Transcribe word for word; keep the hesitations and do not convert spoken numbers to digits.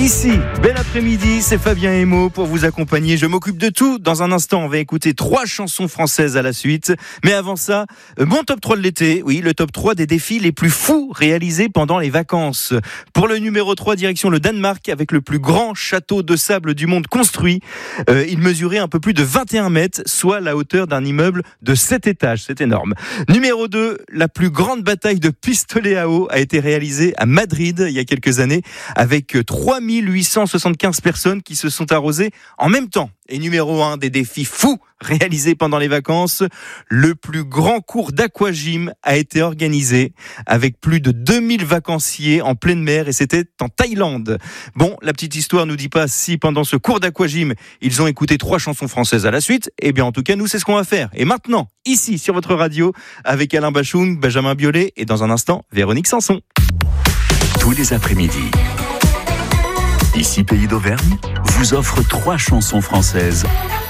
Ici, bel après-midi, c'est Fabien Emo pour vous accompagner. Je m'occupe de tout. Dans un instant, on va écouter trois chansons françaises à la suite. Mais avant ça, mon top trois de l'été. Oui, le top trois des défis les plus fous réalisés pendant les vacances. Pour le numéro trois, direction le Danemark avec le plus grand château de sable du monde construit. Euh, il mesurait un peu plus de vingt et un mètres, soit la hauteur d'un immeuble de sept étages. C'est énorme. Numéro deux, la plus grande bataille de pistolet à eau a été réalisée à Madrid il y a quelques années avec trois mille huit cent soixante-quinze personnes qui se sont arrosées en même temps. Et numéro un des défis fous réalisés pendant les vacances, le plus grand cours d'aquagym a été organisé avec plus de deux mille vacanciers en pleine mer et c'était en Thaïlande. Bon, la petite histoire nous dit pas si pendant ce cours d'aquagym, ils ont écouté trois chansons françaises à la suite. Eh bien, en tout cas, nous, c'est ce qu'on va faire. Et maintenant, ici, sur votre radio, avec Alain Bachung, Benjamin Biolay et dans un instant, Véronique Sanson. Tous les après-midi, Ici Pays d'Auvergne vous offre trois chansons françaises